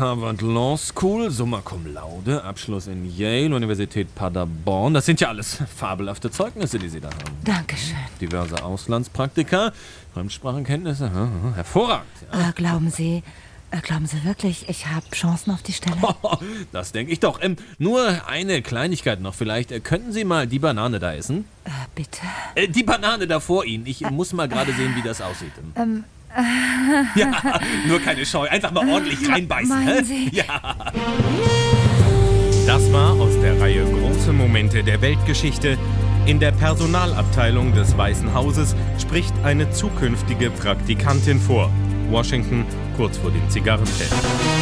Harvard Law School, Summa Cum Laude, Abschluss in Yale, Universität Paderborn. Das sind ja alles fabelhafte Zeugnisse, die Sie da haben. Dankeschön. Diverse Auslandspraktika, Fremdsprachenkenntnisse, hervorragend. Ja. Glauben Sie wirklich, ich habe Chancen auf die Stelle? Das denke ich doch. Nur eine Kleinigkeit noch vielleicht. Könnten Sie mal die Banane da essen? Bitte? Die Banane da vor Ihnen. Ich muss mal gerade sehen, wie das aussieht. Ja, nur keine Scheu. Einfach mal ordentlich reinbeißen. Meinen Sie? Ja. Das war aus der Reihe Große Momente der Weltgeschichte. In der Personalabteilung des Weißen Hauses spricht eine zukünftige Praktikantin vor. Washington, kurz vor dem Zigarrenfest.